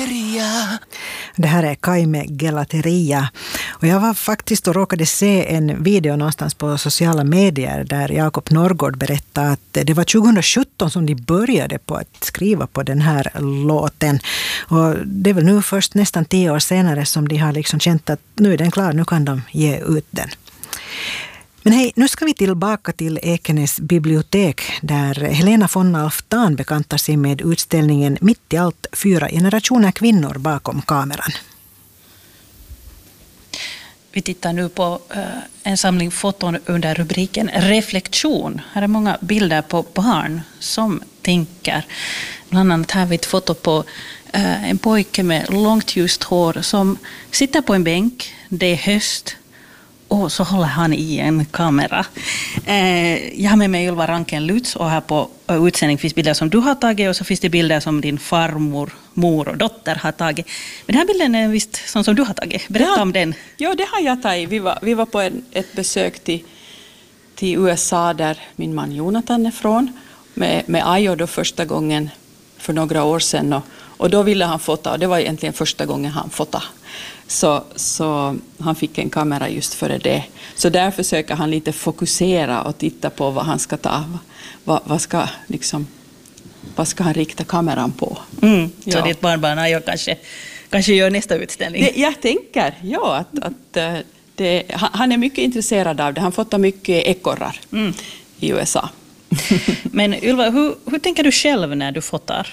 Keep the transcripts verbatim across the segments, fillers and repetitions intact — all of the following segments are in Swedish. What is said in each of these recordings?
Gelateria. Det här är Kai med Gelateria. Och jag var faktiskt och råkade se en video någonstans på sociala medier där Jakob Norrgård berättade att det var tjugohundrasjutton som de började på att skriva på den här låten. Och det är väl nu först nästan tio år senare som de har liksom känt att nu är den klar, nu kan de ge ut den. Men hej, nu ska vi tillbaka till Ekenäs bibliotek där Helena von Alftan bekantar sig med utställningen Mitt i allt fyra generationer kvinnor bakom kameran. Vi tittar nu på uh, en samling foton under rubriken Reflektion. Här är många bilder på barn som tänker. Bland annat har vi ett foto på uh, en pojke med långt ljust hår som sitter på en bänk. Det är höst. Och så håller han i en kamera. Eh, jag har med mig Ylva Ranken Lutz och här på utsändning finns bilder som du har tagit och så finns det bilder som din farmor, mor och dotter har tagit. Men den här bilden är visst sån som du har tagit. Berätta ja, om den. Ja, det har jag tagit. Vi var, vi var på en, ett besök till, till U S A där min man Jonathan är från med, med Ayo då första gången för några år sedan. Och, och då ville han fota och det var egentligen första gången han fotade. Så, så han fick en kamera just före det. Så där försöker han lite fokusera och titta på vad han ska ta. Vad, vad, ska, liksom, vad ska han rikta kameran på? Mm, så ja. ditt barnbarn Ayo kanske, kanske gör nästa utställning. Det, jag tänker, ja. Att, att, det, han är mycket intresserad av det. Han fotar mycket ekorrar mm. i U S A. Men Ylva, hur, hur tänker du själv när du fotar?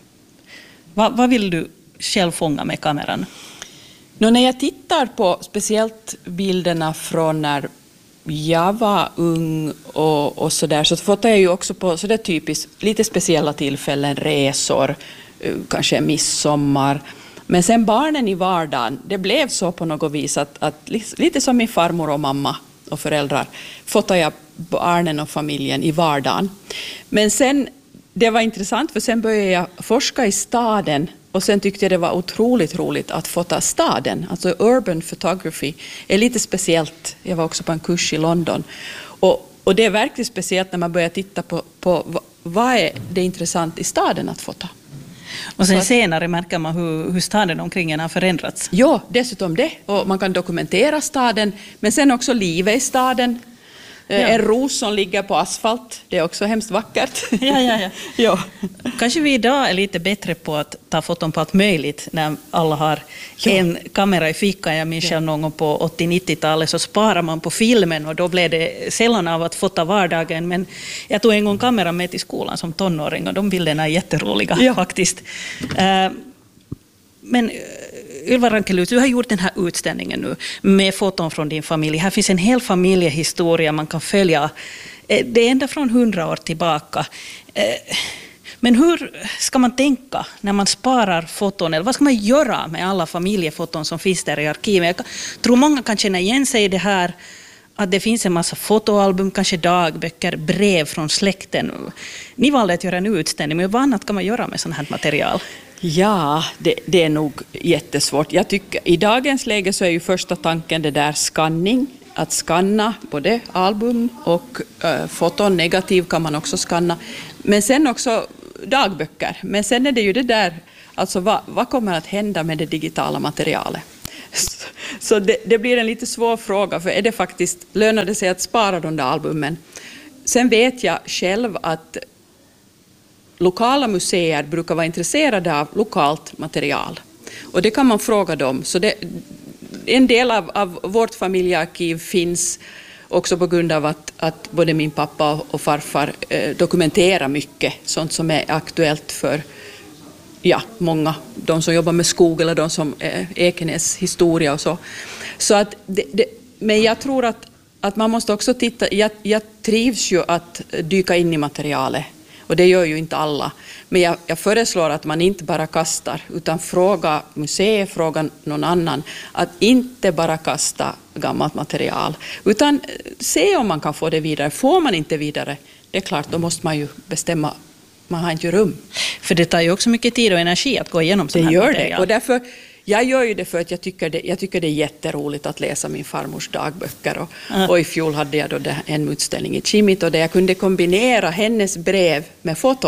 Va, vad vill du själv fånga med kameran? Nå, när jag tittar på speciellt bilderna från när jag var ung och, och så där, så fotar jag ju också på så där typiskt lite speciella tillfällen, resor, kanske midsommar. Men sen barnen i vardagen, det blev så på något vis att, att lite som min farmor och mamma och föräldrar fotar jag barnen och familjen i vardagen. Men sen, det var intressant för sen började jag forska i staden. Och sen tyckte jag det var otroligt roligt att fota staden. Alltså urban photography är lite speciellt. Jag var också på en kurs i London. Och, och det är verkligen speciellt när man börjar titta på, på vad är det intressant i staden att fota. Och sen senare märker man hur, hur staden omkring en har förändrats. Ja, dessutom det. Och man kan dokumentera staden. Men sen också livet i staden. Ja. En ros som ligger på asfalt, det är också hemskt vackert. Ja, ja, ja. ja. Kanske vi idag är lite bättre på att ta foton på allt möjligt när alla har ja. en kamera i fickan. Jag minns själv någon gång på åttio-nittiotalet så sparar man på filmen och då blev det sällan av att fota vardagen. Men jag tog en gång kameran med till skolan som tonåring och de bilderna är jätteroliga ja. faktiskt. Men Ylva Ranken Lutz, du har gjort den här utställningen nu med foton från din familj. Här finns en hel familjehistoria man kan följa. Det är ända från hundra år tillbaka. Men hur ska man tänka när man sparar foton? Eller vad ska man göra med alla familjefoton som finns där i arkivet? Jag tror många kan känna igen sig i det här. Att det finns en massa fotoalbum, kanske dagböcker, brev från släkten. Ni valde att göra en utställning, men vad annat kan man göra med sånt här material? Ja, det, det är nog jättesvårt. Jag tycker, i dagens läge så är ju första tanken det där skanning. Att skanna både album och äh, foton, negativ kan man också skanna. Men sen också dagböcker. Men sen är det ju det där, alltså vad, vad kommer att hända med det digitala materialet? Så det, det blir en lite svår fråga, för är det faktiskt, lönar det sig att spara de där albumen? Sen vet jag själv att lokala museer brukar vara intresserade av lokalt material. Och det kan man fråga dem. Så det, en del av, av vårt familjearkiv finns också på grund av att, att både min pappa och farfar eh, dokumenterar mycket. Sånt som är aktuellt för ja, många. De som jobbar med skog eller de som eh, Ekenäs historia och så. Så att det, det, men jag tror att, att man måste också titta. Jag, jag trivs ju att dyka in i materialet. Och det gör ju inte alla. Men jag, jag föreslår att man inte bara kastar, utan fråga museet, fråga någon annan. Att inte bara kasta gammalt material, utan se om man kan få det vidare. Får man inte vidare, det är klart, då måste man ju bestämma, man har inte rum. För det tar ju också mycket tid och energi att gå igenom sådana här material. Det gör det, och därför... Jag gör ju det för att jag tycker det, jag tycker det är jätteroligt att läsa min farmors dagböcker. Och, mm. och i fjol hade jag då en utställning i Kimito där jag kunde kombinera hennes brev med foton.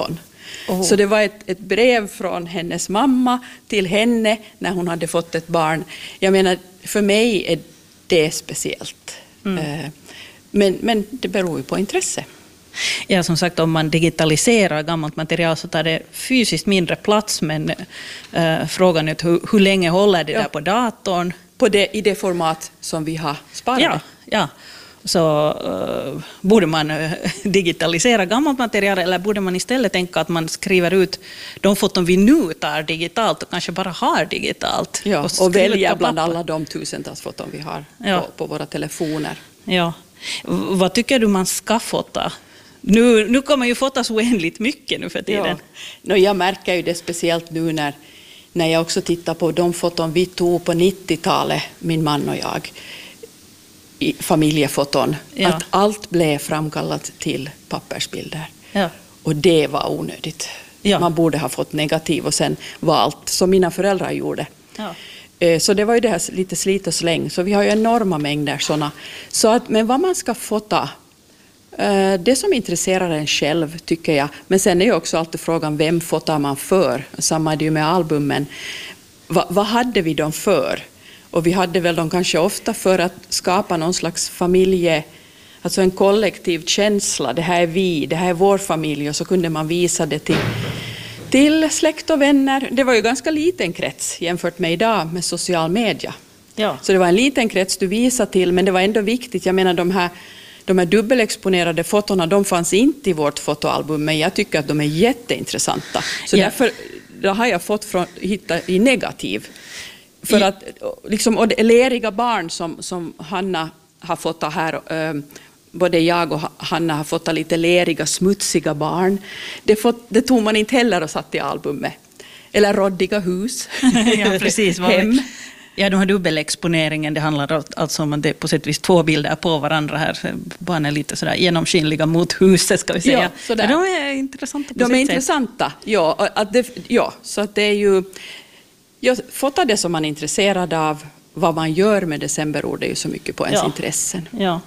Oh. Så det var ett, ett brev från hennes mamma till henne när hon hade fått ett barn. Jag menar, för mig är det speciellt. Mm. Men, men det beror ju på intresse. Ja, som sagt, om man digitaliserar gammalt material så tar det fysiskt mindre plats, men äh, frågan är hur, hur länge håller det ja. där på datorn? På det, I det format som vi har sparat. Ja, ja. Så uh, borde man uh, digitalisera gammalt material, eller borde man istället tänka att man skriver ut de foton vi nu tar digitalt och kanske bara har digitalt. Ja, och, och välja bland alla de tusentals foton vi har ja. på, på våra telefoner. Ja. Vad tycker du man ska fota? Nu, nu kommer ju fotas oändligt mycket nu för tiden. Ja. No, jag märker ju det speciellt nu när, när jag också tittar på de foton vi tog på nittiotalet, min man och jag, i familjefoton. Ja. Att allt blev framkallat till pappersbilder. Ja. Och det var onödigt. Ja. Man borde ha fått negativ och sen valt, som mina föräldrar gjorde. Ja. Så det var ju det här lite slit och släng. Så vi har ju enorma mängder sådana. Så att, men vad man ska fota, det som intresserar en själv tycker jag. Men sen är ju också alltid frågan, vem fotar man för? Samma är det ju med albumen. Va, vad hade vi dem för? Och vi hade väl dem kanske ofta för att skapa någon slags familje, alltså en kollektiv känsla. Det här är vi, det här är vår familj. Och så kunde man visa det till, till släkt och vänner. Det var ju ganska liten krets jämfört med idag med social media. Ja. Så det var en liten krets du visade till, men det var ändå viktigt. Jag menar de här, de här dubbelexponerade fotona, de fanns inte i vårt fotoalbum, men jag tycker att de är jätteintressanta. Så ja. därför då har jag fått från, hitta i negativ. För att liksom, och det leriga barn som, som Hanna har fått här, äh, både jag och Hanna har fått lite leriga, smutsiga barn. Det, fått, det tog man inte heller och satt i albumet. Eller roddiga hus. Ja, precis. Hem. Ja, de här dubbelexponeringen, det handlar alltså om att det är på sätt och vis två bilder på varandra här. Barnen är lite sådär genomskinliga mot huset, ska vi säga. Ja, sådär. Ja, de är intressanta på De är sätt. intressanta, ja, att det, ja. Så att det är ju... Jag fotar det som man är intresserad av. Vad man gör med det sen beror det ju så mycket på ens ja. intressen. Ja.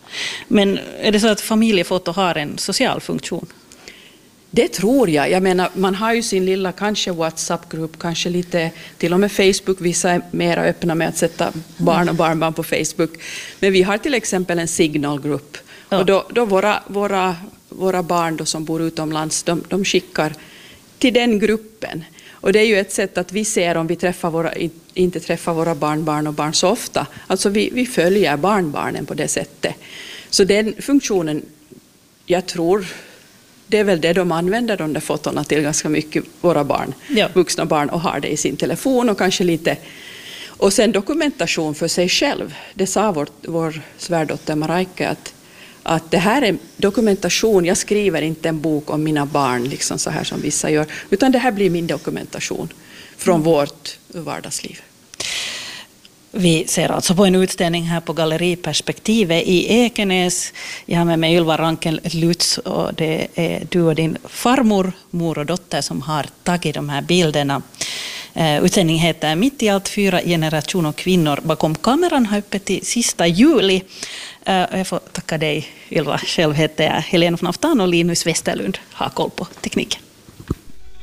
Men är det så att familjefoto har en social funktion? Det tror jag. Jag menar, man har ju sin lilla kanske WhatsApp-grupp, kanske lite till och med Facebook. Vissa är mer öppna med att sätta barn och barnbarn på Facebook. Men vi har till exempel en signalgrupp. Ja. Och då, då våra, våra, våra barn då som bor utomlands, de, de skickar till den gruppen. Och det är ju ett sätt att vi ser om vi träffar våra, inte träffar våra barnbarn och barn så ofta. Alltså vi, vi följer barnbarnen på det sättet. Så den funktionen, jag tror, det är väl det de använder de där fotona till ganska mycket, våra barn, ja. vuxna barn, och har det i sin telefon och kanske lite. Och sen dokumentation för sig själv. Det sa vår, vår svärdotter Marika att att det här är dokumentation. Jag skriver inte en bok om mina barn liksom så här som vissa gör, utan det här blir min dokumentation från mm. vårt vardagsliv. Vi ser alltså på en utställning här på Galleriperspektivet i Ekenäs. Jag har med mig Ylva Ranken Lutz, och det är du och din farmor, mor och dotter som har tagit de här bilderna. Uh, utsändningen heter Mitt i allt, fyra generationer kvinnor bakom kameran, har öppet till sista juli. Uh, jag får tacka dig, Ylva. Själv heter jag Helena von Aftan och Linus Westerlund har koll på tekniken.